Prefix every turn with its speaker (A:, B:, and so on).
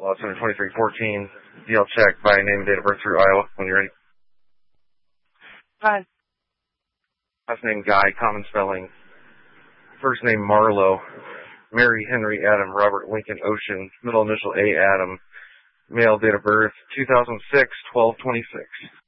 A: Lot Center 2314. DL check by name and date of birth through Iowa when you're ready.
B: Hi.
A: Last name Guy, common spelling. First name Marlowe. Mary Henry Adam Robert Lincoln Ocean. Middle initial A Adam. Male date of birth 2006 12/26.